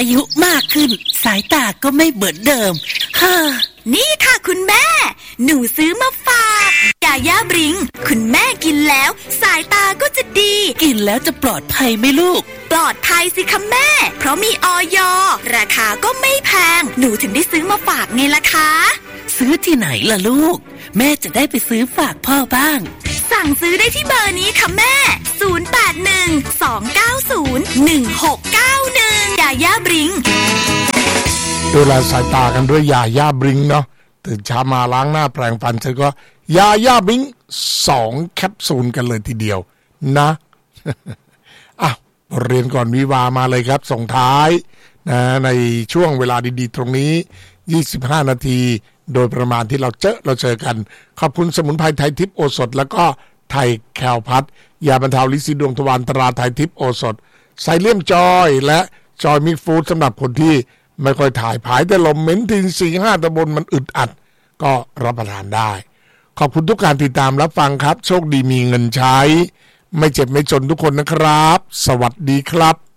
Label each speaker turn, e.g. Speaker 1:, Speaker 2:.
Speaker 1: อายุมากขึ้นสายตาก็ไม่เหมือนเดิมฮ่า
Speaker 2: นี่ค่ะคุณแม่หนูซื้อมาฝากยาย่าบริงคุณแม่กินแล้วสายตาก็จะดี
Speaker 1: กินแล้วจะปลอดภัยไหมลูก
Speaker 2: ปลอดภัยสิคะแม่เพราะมีอย.ราคาก็ไม่แพงหนูถึงได้ซื้อมาฝากไงล่ะคะ
Speaker 1: ซื้อที่ไหนล่ะลูกแม่จะได้ไปซื้อฝากพ่อบ้าง
Speaker 2: สั่งซื้อได้ที่เบอร์นี้ค่ะแม่0812901691ยาย่าบริง
Speaker 3: ดูแลสายตากันด้วยยาย่าบริงเนาะตื่นเช้ามาล้างหน้าแปรงฟันเสร็จก็ยาย่าบริง2แคปซูลกันเลยทีเดียวนะอ่ะเรียนก่อนวิวามาเลยครับส่งท้ายนะในช่วงเวลาดีๆตรงนี้25นาทีโดยประมาณที่เราเจอกันขอบคุณสมุนไพรไทยทิพย์โอสถแล้วก็ไทยแคลพัทยาบรรเทาลินสีดวงทวารตราไทยทิพย์โอสถไซเลียมจอยและจอยมิกฟู้ดสำหรับคนที่ไม่ค่อยถ่ายผายแต่ลมเหม็นทิน 4-5 ตำบลมันอึดอัดก็รับประทานได้ขอบคุณทุกการติดตามรับฟังครับโชคดีมีเงินใช้ไม่เจ็บไม่จนทุกคนนะครับสวัสดีครับ